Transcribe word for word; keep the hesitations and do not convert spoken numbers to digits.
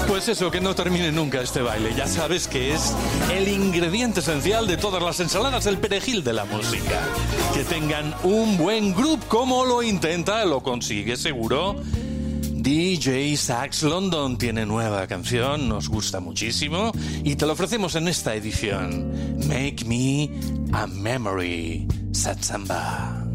Pues eso, que no termine nunca este baile. Ya sabes que es el ingrediente esencial de todas las ensaladas, el perejil de la música. Que tengan un buen groove, como lo intenta, lo consigue seguro. D J Sax London tiene nueva canción, nos gusta muchísimo y te lo ofrecemos en esta edición. Make Me a Memory, Satsamba.